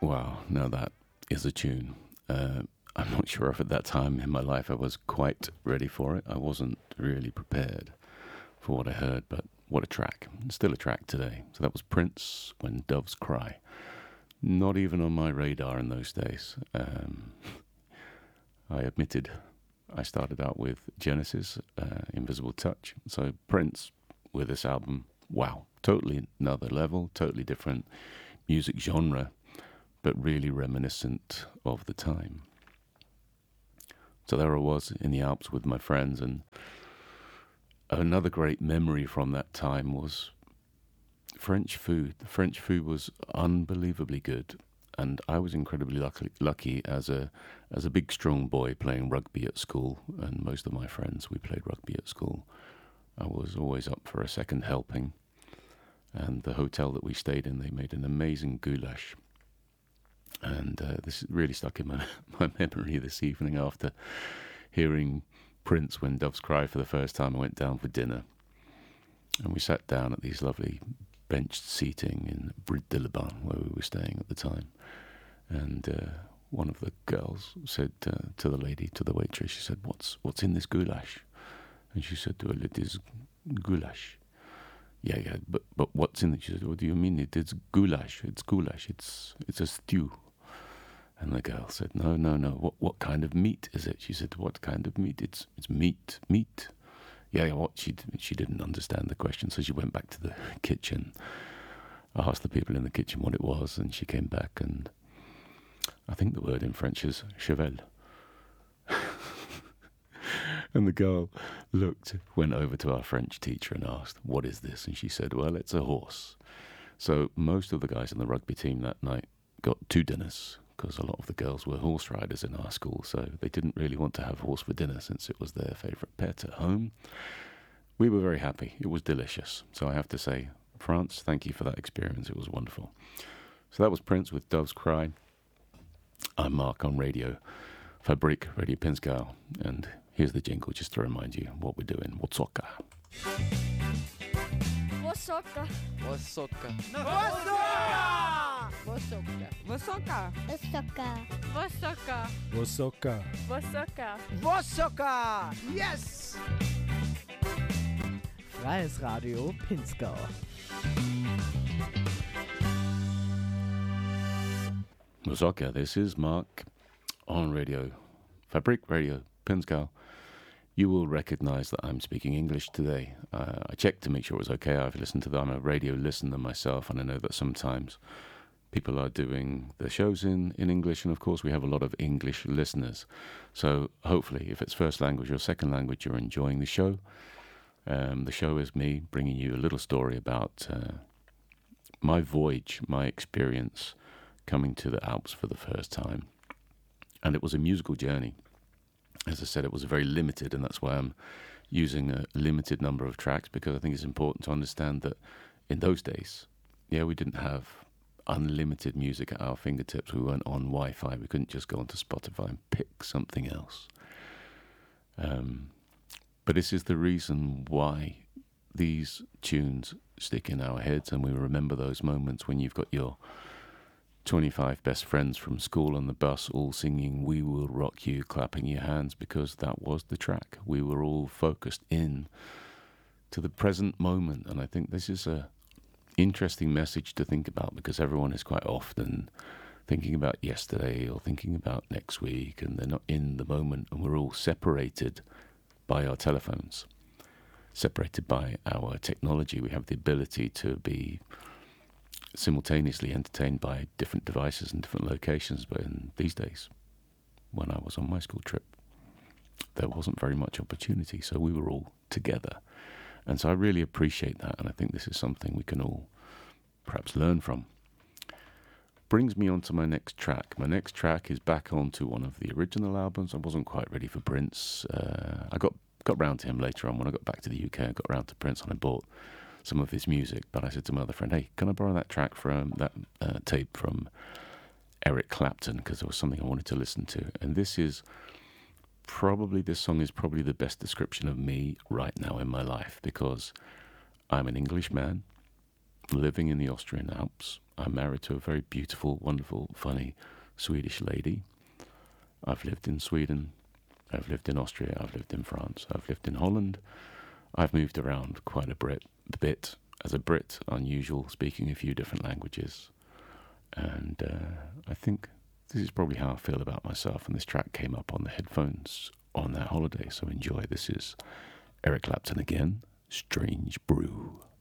Wow, now that is a tune. I'm not sure if at that time in my life I was quite ready for it. I wasn't really prepared for what I heard, but what a track. Still a track today. So that was Prince, When Doves Cry. Not even on my radar in those days. I admitted I started out with Genesis, Invisible Touch. So Prince with this album, wow, totally another level, totally different music genre, but really reminiscent of the time. So there I was in the Alps with my friends, and another great memory from that time was French food. The French food was unbelievably good, and I was incredibly lucky as a big strong boy playing rugby at school, and most of my friends, we played rugby at school. I was always up for a second helping, and the hotel that we stayed in, they made an amazing goulash. And this really stuck in my memory this evening after hearing Prince, When Doves Cry for the first time. I went down for dinner, and we sat down at these lovely benched seating in Bride de Liban, where we were staying at the time. And one of the girls said to the lady, to the waitress, she said, what's in this goulash? And she said, well, it is goulash. Yeah, but what's in it? She said, what do you mean? It's goulash. It's goulash. It's a stew. And the girl said, no. What kind of meat is it? She said, what kind of meat? It's meat. Yeah, what? She didn't understand the question, so she went back to the kitchen, asked the people in the kitchen what it was, and she came back, and I think the word in French is cheval. And the girl went over to our French teacher and asked, what is this? And she said, well, it's a horse. So most of the guys in the rugby team that night got 2 dinners, because a lot of the girls were horse riders in our school, so they didn't really want to have horse for dinner since it was their favourite pet at home. We were very happy. It was delicious. So I have to say, France, thank you for that experience. It was wonderful. So that was Prince with Doves Cry. I'm Mark on Radio Fabrique, Radio Pinzgau, and here's the jingle just to remind you what we're doing. Whatsoka. Whatsoka. Whatsoka. Whatsoka. Whatsoka. Whatsoka. Whatsoka. Whatsoka. Whatsoka. Whatsoka. Yes! Freies Radio Pinzgau. Whatsoka, this is Mark on Radio Fabrique, Radio Pinzgau. You will recognize that I'm speaking English today. I checked to make sure it was okay. I've listened to them. I'm a radio listener myself, and I know that sometimes people are doing the shows in English, and of course we have a lot of English listeners. So hopefully, if it's first language or second language, you're enjoying the show. The show is me bringing you a little story about my voyage, my experience coming to the Alps for the first time. And it was a musical journey. As I said, it was very limited, and that's why I'm using a limited number of tracks, because I think it's important to understand that in those days, we didn't have unlimited music at our fingertips. We weren't on Wi-Fi. We couldn't just go onto Spotify and pick something else. But this is the reason why these tunes stick in our heads, and we remember those moments when you've got your 25 best friends from school on the bus all singing We Will Rock You, clapping your hands, because that was the track. We were all focused in to the present moment, and I think this is a interesting message to think about, because everyone is quite often thinking about yesterday or thinking about next week, and they're not in the moment, and we're all separated by our telephones, separated by our technology. We have the ability to be simultaneously entertained by different devices and different locations, but in these days, when I was on my school trip, there wasn't very much opportunity, so we were all together. And so I really appreciate that, and I think this is something we can all perhaps learn from. Brings me on to my next track. My next track is back onto one of the original albums. I wasn't quite ready for Prince. I got round to him later on when I got back to the UK. I got round to Prince and I bought some of his music, but I said to my other friend, hey, can I borrow that track from that tape from Eric Clapton, because there was something I wanted to listen to. And this song is probably the best description of me right now in my life, because I'm an English man, living in the Austrian Alps. I'm married to a very beautiful, wonderful, funny Swedish lady. I've lived in Sweden. I've lived in Austria. I've lived in France. I've lived in Holland. I've moved around quite a bit. As a Brit, unusual, speaking a few different languages. And I think this is probably how I feel about myself. And this track came up on the headphones on that holiday. So enjoy. This is Eric Clapton again, Strange Brew.